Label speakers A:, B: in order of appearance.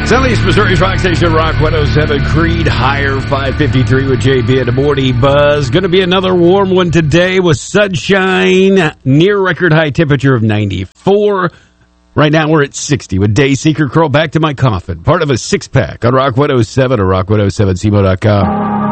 A: Southeast Missouri's Rock Station, Rock 107, Creed Higher 553 with JB and the Morning Buzz. Going to be another warm one today with sunshine, near record high temperature of 94. Right now we're at 60 with Dayseeker. Crawl back to my coffin. Part of a six-pack on Rock 107 or rock107cmo.com.